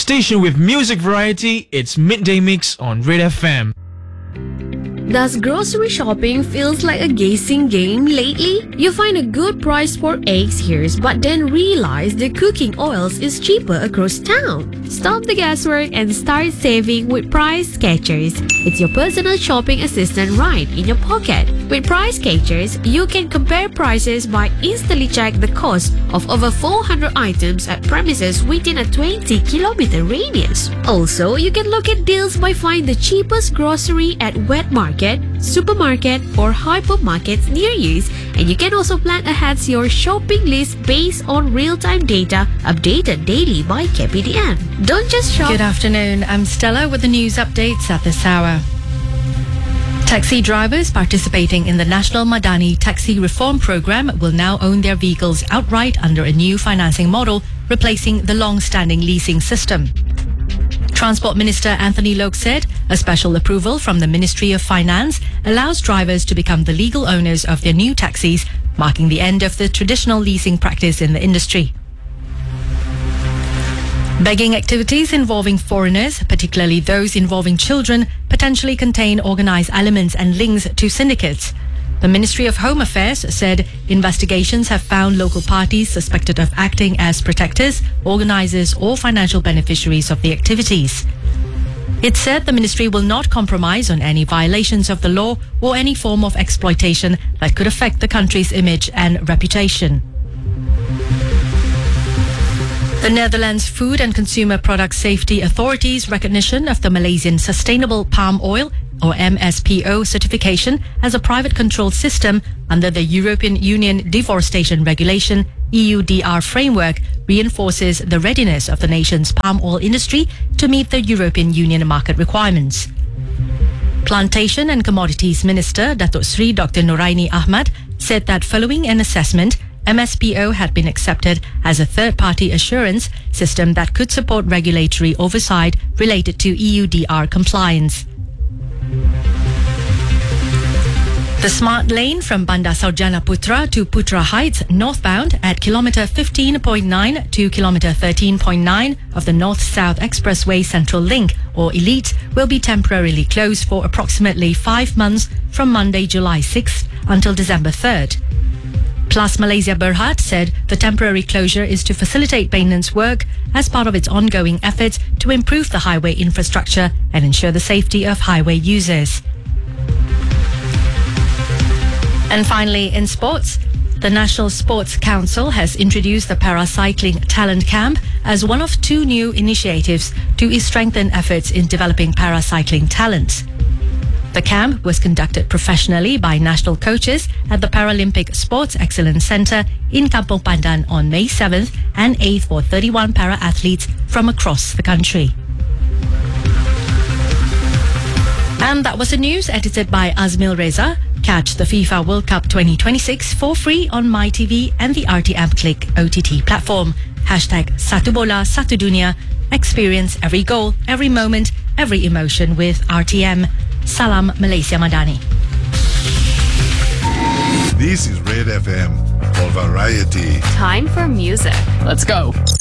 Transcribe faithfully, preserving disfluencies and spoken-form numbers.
station with music variety, it's Midday Mix on Red F M. Does grocery shopping feels like a guessing game lately? You find a good price for eggs here, but then realize the cooking oils is cheaper across town. Stop the guesswork and start saving with Price Catchers. It's your personal shopping assistant right in your pocket. With Price Catchers, you can compare prices by instantly check the cost of over four hundred items at premises within a twenty kilometer radius. Also, you can look at deals by finding the cheapest grocery at wet market, supermarket, or hypermarkets near you. And you can also plan ahead your shopping list based on real-time data updated daily by K P D N. Don't just shop. Good afternoon. I'm Stella with the news updates at this hour. Taxi drivers participating in the National Madani Taxi Reform Program will now own their vehicles outright under a new financing model, replacing the long-standing leasing system. Transport Minister Anthony Loke said a special approval from the Ministry of Finance allows drivers to become the legal owners of their new taxis, marking the end of the traditional leasing practice in the industry. Begging activities involving foreigners, particularly those involving children, potentially contain organised elements and links to syndicates. The Ministry of Home Affairs said investigations have found local parties suspected of acting as protectors, organisers or financial beneficiaries of the activities. It said the ministry will not compromise on any violations of the law or any form of exploitation that could affect the country's image and reputation. The Netherlands Food and Consumer Product Safety Authority's recognition of the Malaysian Sustainable Palm Oil or M S P O certification as a private controlled system under the European Union Deforestation Regulation E U D R framework reinforces the readiness of the nation's palm oil industry to meet the European Union market requirements. Plantation and Commodities Minister Datuk Sri Doctor Noraini Ahmad said that following an assessment, M S P O had been accepted as a third-party assurance system that could support regulatory oversight related to E U D R compliance. The smart lane from Bandar Sarjana Putra to Putra Heights northbound at kilometre fifteen point nine to kilometre thirteen point nine of the North-South Expressway Central Link or ELITE will be temporarily closed for approximately five months from Monday, July sixth until December third. Plus Malaysia Berhad said the temporary closure is to facilitate maintenance work as part of its ongoing efforts to improve the highway infrastructure and ensure the safety of highway users. And finally, in sports, the National Sports Council has introduced the Paracycling Talent Camp as one of two new initiatives to strengthen efforts in developing paracycling talents. The camp was conducted professionally by national coaches at the Paralympic Sports Excellence Centre in Kampong Pandan on May seventh and eighth for thirty-one para-athletes from across the country. And that was the news edited by Azmil Reza. Catch the FIFA World Cup twenty twenty-six for free on MyTV and the R T M Click O T T platform. Hashtag Satu Bola Satu Dunia. Experience every goal, every moment, every emotion with R T M. Salam Malaysia Madani. This is Red F M for variety. Time for music. Let's go.